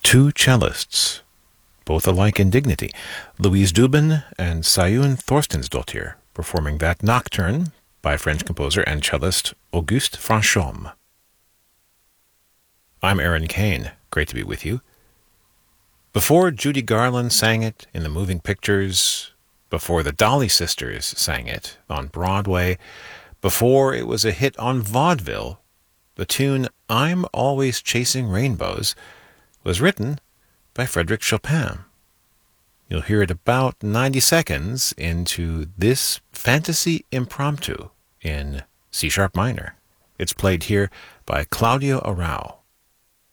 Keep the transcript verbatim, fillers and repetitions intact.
Two cellists, both alike in dignity, Louise Dubin and Sayun Thorstensdottir, performing that nocturne by French composer and cellist Auguste Franchomme. I'm Aaron Kane. Great to be with you. Before Judy Garland sang it in the moving pictures, before the Dolly Sisters sang it on Broadway, before it was a hit on vaudeville, the tune I'm Always Chasing Rainbows was written by Frédéric Chopin. You'll hear it about ninety seconds into this fantasy impromptu in C-sharp minor. It's played here by Claudio Arrau.